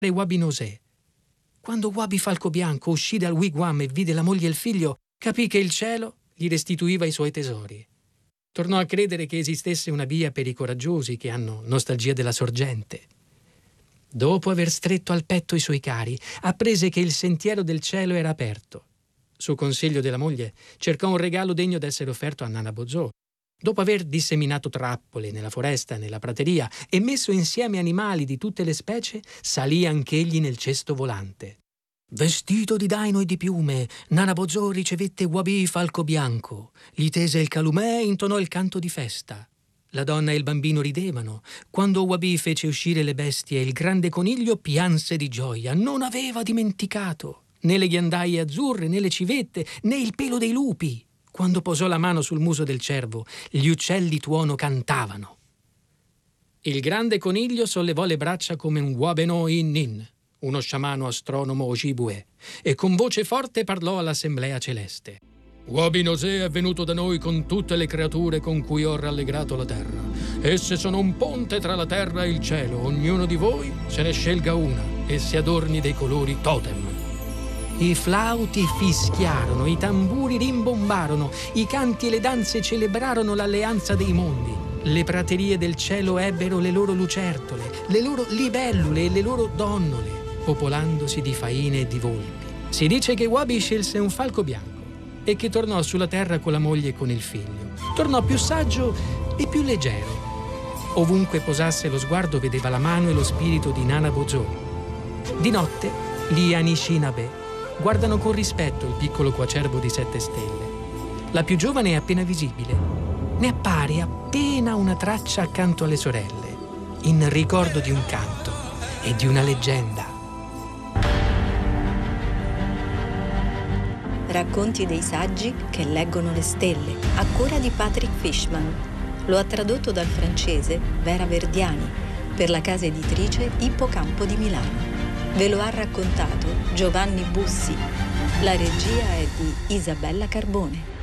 Wabi Nosè. Quando Wabi Falcobianco uscì dal wigwam e vide la moglie e il figlio, capì che il cielo gli restituiva i suoi tesori. Tornò a credere che esistesse una via per i coraggiosi che hanno nostalgia della sorgente. Dopo aver stretto al petto i suoi cari, apprese che il sentiero del cielo era aperto. Su consiglio della moglie, cercò un regalo degno d'essere offerto a Nanabozò. Dopo aver disseminato trappole nella foresta e nella prateria e messo insieme animali di tutte le specie, salì anch'egli nel cesto volante. Vestito di daino e di piume, Nanabozò ricevette Wabi Falcobianco, gli tese il calumè e intonò il canto di festa. La donna e il bambino ridevano. Quando Wabi fece uscire le bestie, il grande coniglio pianse di gioia. Non aveva dimenticato né le ghiandaie azzurre, né le civette, né il pelo dei lupi. Quando posò la mano sul muso del cervo, gli uccelli tuono cantavano. Il grande coniglio sollevò le braccia come un Wabeno Innin, uno sciamano astronomo Ojibwe, e con voce forte parlò all'assemblea celeste. Wabi Nosè è venuto da noi con tutte le creature con cui ho rallegrato la terra. Esse sono un ponte tra la terra e il cielo. Ognuno di voi se ne scelga una e si adorni dei colori totem. I flauti fischiarono, i tamburi rimbombarono, i canti e le danze celebrarono l'alleanza dei mondi. Le praterie del cielo ebbero le loro lucertole, le loro libellule e le loro donnole, popolandosi di faine e di volpi. Si dice che Wabi scelse un falco bianco e che tornò sulla terra con la moglie e con il figlio. Tornò più saggio e più leggero. Ovunque posasse lo sguardo vedeva la mano e lo spirito di Nanabozò. Di notte gli Anishinaabe guardano con rispetto il piccolo coacervo di 7 stelle. La più giovane è appena visibile. Ne appare appena una traccia accanto alle sorelle, in ricordo di un canto e di una leggenda. Racconti dei saggi che leggono le stelle, a cura di Patrick Fishman. Lo ha tradotto dal francese Vera Verdiani per la casa editrice Ippocampo di Milano. Ve lo ha raccontato Giovanni Bussi. La regia è di Isabella Carbone.